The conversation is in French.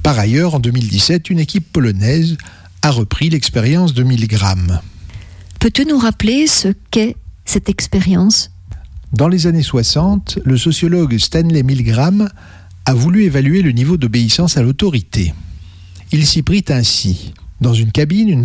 Par ailleurs, en 2017, une équipe polonaise a repris l'expérience de Milgram. Peux-tu nous rappeler ce qu'est cette expérience ? Dans les années 60, le sociologue Stanley Milgram a voulu évaluer le niveau d'obéissance à l'autorité. Il s'y prit ainsi. Dans une cabine, une